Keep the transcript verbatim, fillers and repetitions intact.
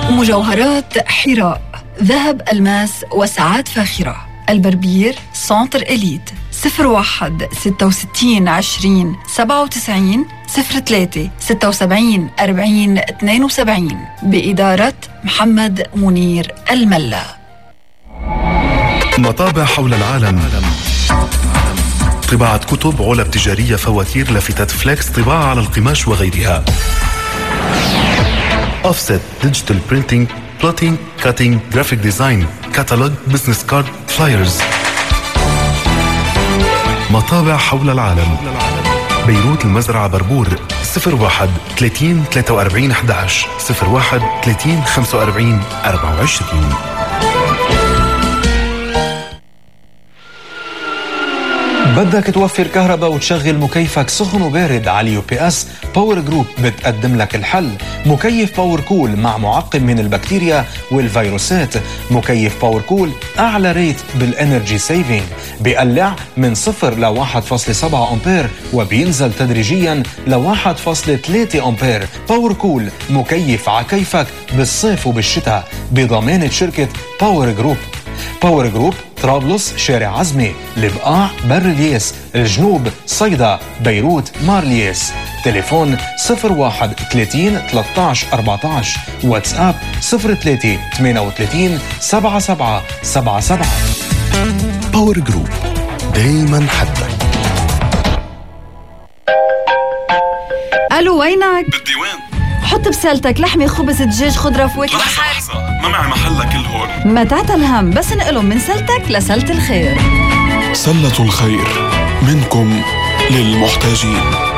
مجوهرات حراء، ذهب، ألماس وساعات فاخرة. البربير سنتر إليت. صفر واحد ستة وستين عشرين سبعة وتسعين صفر ثلاثة ستة وسبعين أربعين اثنين وسبعين بإدارة محمد منير الملا. مطابع حول العالم، طباعة كتب، علب تجارية، فواتير، لافتات فليكس، طباعة على القماش وغيرها. أوفست، ديجيتال برينتينج، بلوتينج، كاتينج، جرافيك ديزاين، كاتالوج، بزنس كارد، فلايرز. مطابع حول العالم. بيروت، المزرعة، بربور. صفر واحد ثلاثين ثلاثة وأربعين أحد عشر صفر واحد ثلاثين خمسة وأربعين أربعة وعشرين. بدك توفر كهرباء وتشغل مكيفك سخن وبارد؟ على يو بي اس باور جروب بتقدم لك الحل. مكيف باور كول مع معقم من البكتيريا والفيروسات. مكيف باور كول أعلى ريت بالانرجي سيفينج، بيقلع من صفر ل واحد فاصلة سبعة أمبير وبينزل تدريجيا ل واحد فاصلة ثلاثة أمبير. باور كول مكيف عكيفك بالصيف وبالشتاء بضمانة شركة باور جروب. باور جروب طرابلس، شارع عزمي، البقاع، بر الياس، الجنوب، صيدا، بيروت، مارلياس. تليفون صفر واحد ثلاثين ثلاثة عشر أربعة عشر. واتساب صفر ثلاثة ثمانية ثلاثة سبعة سبعة سبعة سبعة. باور جروب، دايما حدك. ألو، وينك؟ بدي وين؟ حط بسالتك لحمة، خبز، دجاج، خضرة، فواكه. لحظة لحظة، ما معي محل كل هول. ما تعتلهم، بس نقلهم من سلتك لسلة الخير. سلة الخير، منكم للمحتاجين.